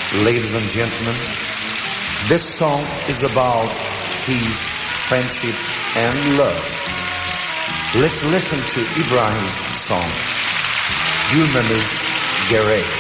Ladies and gentlemen, this song is about his friendship and love. Let's listen to Ibrahim's song. Gülmemiz gerek.